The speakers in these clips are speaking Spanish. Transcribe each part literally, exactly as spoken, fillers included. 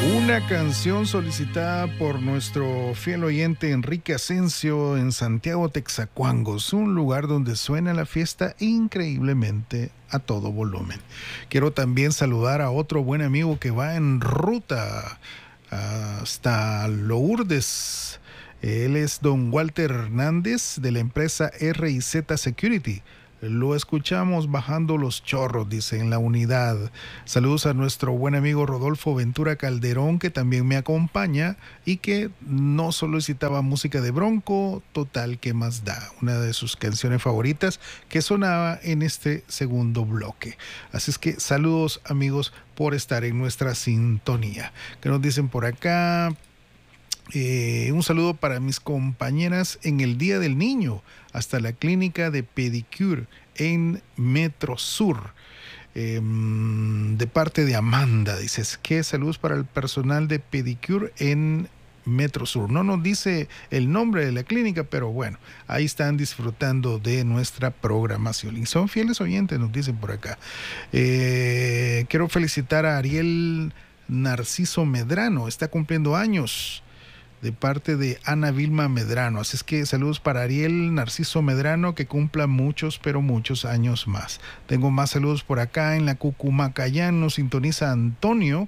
Una canción solicitada por nuestro fiel oyente Enrique Asensio en Santiago Texacuangos, un lugar donde suena la fiesta increíblemente a todo volumen. Quiero también saludar a otro buen amigo que va en ruta hasta Lourdes. Él es don Walter Hernández de la empresa R y Z Security. Lo escuchamos bajando los chorros, dice, en la unidad. Saludos a nuestro buen amigo Rodolfo Ventura Calderón, que también me acompaña y que no solicitaba música de Bronco, total, ¿qué más da? Una de sus canciones favoritas que sonaba en este segundo bloque. Así es que saludos, amigos, por estar en nuestra sintonía. ¿Qué nos dicen por acá? Eh, un saludo para mis compañeras en el Día del Niño, hasta la clínica de pedicure en Metro Sur, eh, de parte de Amanda. Dices que saludos para el personal de pedicure en Metro Sur. No nos dice el nombre de la clínica, pero bueno, ahí están disfrutando de nuestra programación y son fieles oyentes, nos dicen por acá. Eh, quiero felicitar a Ariel Narciso Medrano, está cumpliendo años, de parte de Ana Vilma Medrano. Así es que saludos para Ariel Narciso Medrano, que cumpla muchos, pero muchos años más. Tengo más saludos por acá en la Cucumacayán, nos sintoniza Antonio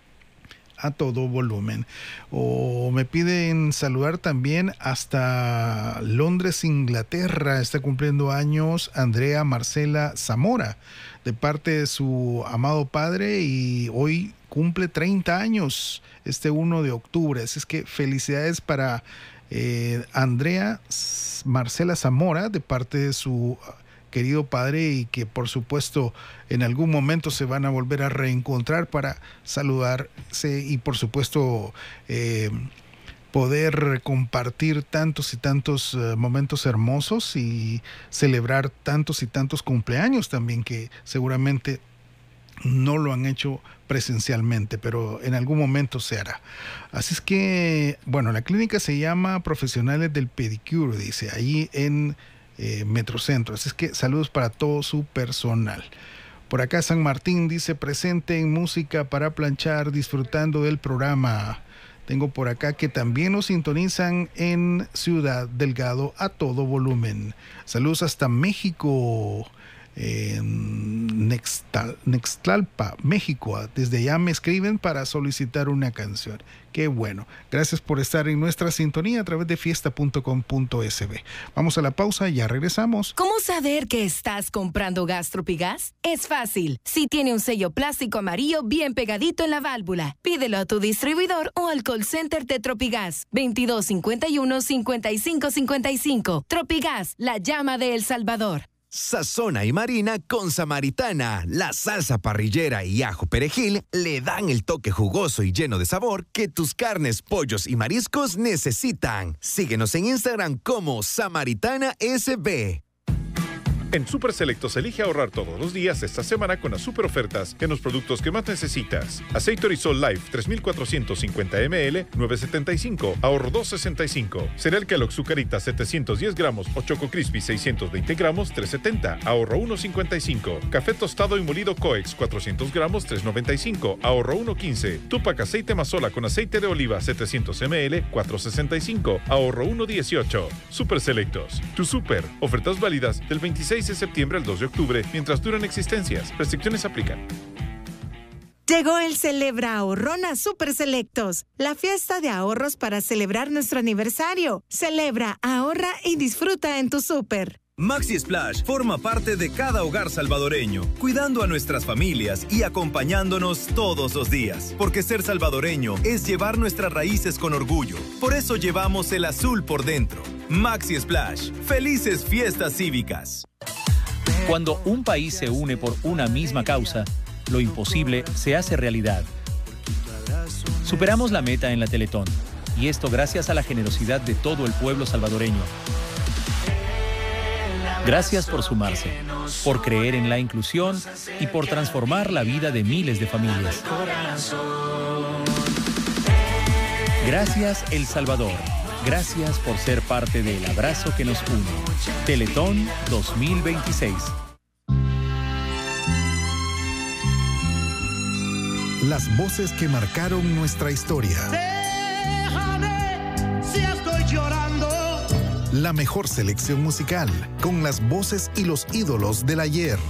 a todo volumen. O me piden saludar también hasta Londres, Inglaterra. Está cumpliendo años Andrea Marcela Zamora, de parte de su amado padre, y hoy cumple treinta años este uno de octubre. Así es que felicidades para eh, Andrea Marcela Zamora, de parte de su querido padre, y que por supuesto en algún momento se van a volver a reencontrar para saludarse y por supuesto eh, poder compartir tantos y tantos uh, momentos hermosos y celebrar tantos y tantos cumpleaños también, que seguramente no lo han hecho presencialmente, pero en algún momento se hará. Así es que, bueno, la clínica se llama Profesionales del Pedicure, dice, ahí en eh, Metrocentro. Así es que saludos para todo su personal. Por acá San Martín dice, presente en música para planchar, disfrutando del programa. Tengo por acá que también nos sintonizan en Ciudad Delgado a todo volumen. Saludos hasta México. En Nextal, Nextlalpa, México. Desde allá me escriben para solicitar una canción. Qué bueno. Gracias por estar en nuestra sintonía a través de fiesta punto com punto es be. Vamos a la pausa y ya regresamos. ¿Cómo saber que estás comprando gas Tropigas? Es fácil. Si tiene un sello plástico amarillo bien pegadito en la válvula, pídelo a tu distribuidor o al call center de Tropigas. veintidós cincuenta y uno, cincuenta y cinco cincuenta y cinco. Tropigas, la llama de El Salvador. Sazona y marina con Samaritana. La salsa parrillera y ajo perejil le dan el toque jugoso y lleno de sabor que tus carnes, pollos y mariscos necesitan. Síguenos en Instagram como Samaritana S B. En Super Selectos elige ahorrar todos los días esta semana con las super ofertas en los productos que más necesitas. Aceite Orisol Life tres mil cuatrocientos cincuenta mililitros, nueve setenta y cinco, ahorro dos sesenta y cinco. Cereal Kellogg's Zucarita setecientos diez gramos o Choco Crispy seiscientos veinte gramos, tres setenta, ahorro uno cincuenta y cinco. Café tostado y molido Coex cuatrocientos gramos, tres noventa y cinco, ahorro uno quince. Tupac aceite Mazola con aceite de oliva setecientos mililitros, cuatro sesenta y cinco, ahorro uno dieciocho. Super Selectos, tu super. Ofertas válidas del veintiséis de septiembre al dos de octubre, mientras duran existencias. Restricciones aplican. Llegó el Celebra Ahorrón a Super Selectos, la fiesta de ahorros para celebrar nuestro aniversario. Celebra, ahorra y disfruta en tu súper. Maxi Splash forma parte de cada hogar salvadoreño, cuidando a nuestras familias y acompañándonos todos los días. Porque ser salvadoreño es llevar nuestras raíces con orgullo. Por eso llevamos el azul por dentro. Maxi Splash. Felices fiestas cívicas. Cuando un país se une por una misma causa, lo imposible se hace realidad. Superamos la meta en la Teletón, y esto gracias a la generosidad de todo el pueblo salvadoreño. Gracias por sumarse, por creer en la inclusión y por transformar la vida de miles de familias. Gracias, El Salvador. Gracias por ser parte del abrazo que nos une. Teletón dos mil veintiséis. Las voces que marcaron nuestra historia. Déjame si estoy llorando. La mejor selección musical, con las voces y los ídolos del ayer.